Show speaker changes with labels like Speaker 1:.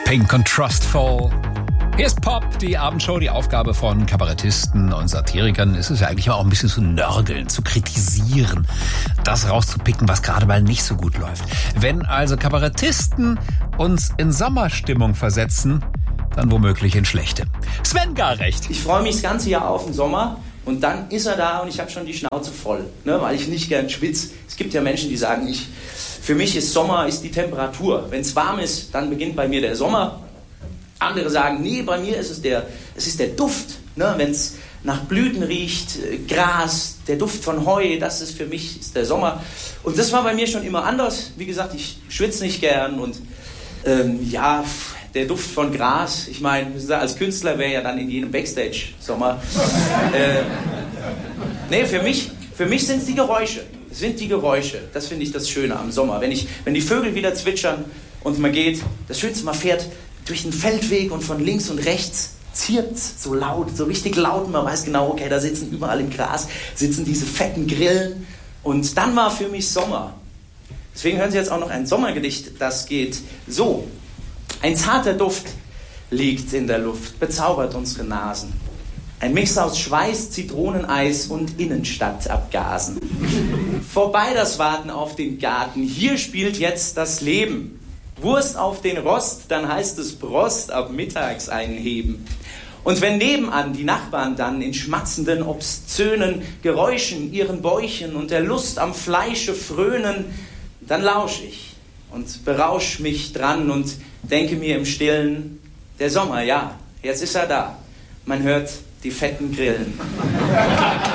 Speaker 1: Pink und Trustful. Hier ist Pop, die Abendshow, die Aufgabe von Kabarettisten und Satirikern ist es ja eigentlich auch ein bisschen zu nörgeln, zu kritisieren, das rauszupicken, was gerade mal nicht so gut läuft. Wenn also Kabarettisten uns in Sommerstimmung versetzen, dann womöglich in schlechte. Sven Garrecht.
Speaker 2: Ich freue mich das ganze Jahr auf den Sommer und dann ist er da und ich habe schon die Schnauze voll, weil ich nicht gern schwitze. Es gibt ja Menschen, die sagen, für mich ist Sommer ist die Temperatur. Wenn es warm ist, dann beginnt bei mir der Sommer. Andere sagen, nee, bei mir ist es ist der Duft. Wenn es nach Blüten riecht, Gras, der Duft von Heu, das ist für mich ist der Sommer. Und das war bei mir schon immer anders. Wie gesagt, ich schwitze nicht gern und der Duft von Gras. Ich meine, als Künstler wäre ja dann in jedem Backstage Sommer. Für mich sind es die Geräusche. Das finde ich das Schöne am Sommer. Wenn die Vögel wieder zwitschern und man geht, das Schönste, man fährt durch den Feldweg und von links und rechts zirpt's so laut, so richtig laut. Und man weiß genau, okay, da sitzen überall im Gras, sitzen diese fetten Grillen. Und dann war für mich Sommer. Deswegen hören Sie jetzt auch noch ein Sommergedicht, das geht so. Ein zarter Duft liegt in der Luft, bezaubert unsere Nasen. Ein Mix aus Schweiß, Zitroneneis und Innenstadtabgasen. Vorbei das Warten auf den Garten, hier spielt jetzt das Leben. Wurst auf den Rost, dann heißt es Prost, ab mittags einheben. Und wenn nebenan die Nachbarn dann in schmatzenden, obszönen Geräuschen ihren Bäuchen und der Lust am Fleische frönen, dann lausch ich und berausch mich dran und denke mir im Stillen, der Sommer, ja, jetzt ist er da. Man hört die fetten Grillen.